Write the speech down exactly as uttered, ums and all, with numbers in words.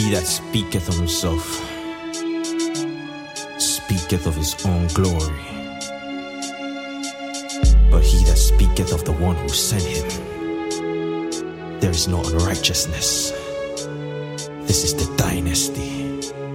He that speaketh of himself speaketh of his own glory, but he that speaketh of the one who sent him, there is no unrighteousness. This is the dynasty.